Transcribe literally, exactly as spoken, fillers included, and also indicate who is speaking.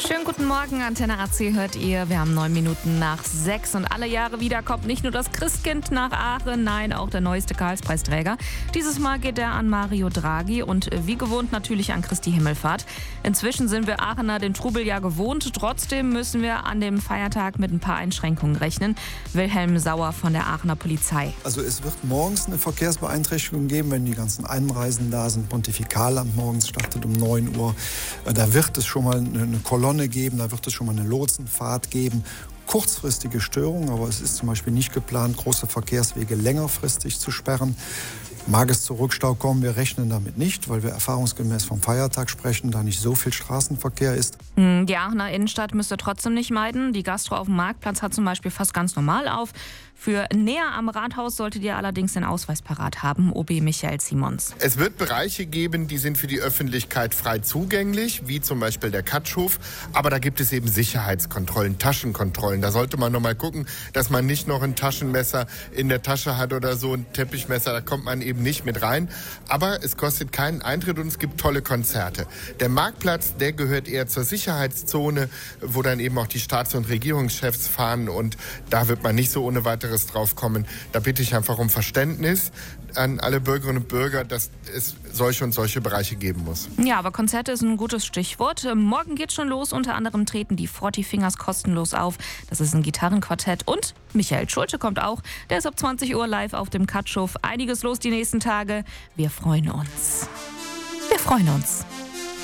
Speaker 1: Schönen guten Morgen, Antenne A C hört ihr. Wir haben neun Minuten nach sechs und alle Jahre wieder kommt nicht nur das Christkind nach Aachen, nein, auch der neueste Karlspreisträger. Dieses Mal geht er an Mario Draghi und wie gewohnt natürlich an Christi Himmelfahrt. Inzwischen sind wir Aachener den Trubel ja gewohnt, trotzdem müssen wir an dem Feiertag mit ein paar Einschränkungen rechnen. Wilhelm Sauer von der Aachener Polizei.
Speaker 2: Also es wird morgens eine Verkehrsbeeinträchtigung geben, wenn die ganzen Einreisen da sind. Pontifikalamt morgens startet um neun Uhr. Da wird es schon mal eine Kolonne geben, da wird es schon mal eine Lotsenfahrt geben. Kurzfristige Störungen, aber es ist zum Beispiel nicht geplant, große Verkehrswege längerfristig zu sperren. Mag es zu Rückstau kommen, wir rechnen damit nicht, weil wir erfahrungsgemäß vom Feiertag sprechen, da nicht so viel Straßenverkehr ist.
Speaker 1: Die Aachener Innenstadt müsst ihr trotzdem nicht meiden. Die Gastro auf dem Marktplatz hat zum Beispiel fast ganz normal auf. Für näher am Rathaus solltet ihr allerdings den Ausweis parat haben. O B Michael Simons.
Speaker 3: Es wird Bereiche geben, die sind für die Öffentlichkeit frei zugänglich, wie zum Beispiel der Katschhof. Aber da gibt es eben Sicherheitskontrollen, Taschenkontrollen. Da sollte man noch mal gucken, dass man nicht noch ein Taschenmesser in der Tasche hat oder so, ein Teppichmesser. Da kommt man eben nicht mit rein. Aber es kostet keinen Eintritt und es gibt tolle Konzerte. Der Marktplatz, der gehört eher zur Sicherheitszone, wo dann eben auch die Staats- und Regierungschefs fahren. Und da wird man nicht so ohne weiteres drauf kommen. Da bitte ich einfach um Verständnis an alle Bürgerinnen und Bürger, dass es solche und solche Bereiche geben muss.
Speaker 1: Ja, aber Konzerte ist ein gutes Stichwort. Morgen geht's schon los. Unter anderem treten die Forty Fingers kostenlos auf. Das ist ein Gitarrenquartett. Und Michael Schulte kommt auch. Der ist ab zwanzig Uhr live auf dem Katschhof. Einiges los die nächsten Tage. Wir freuen uns. Wir freuen uns.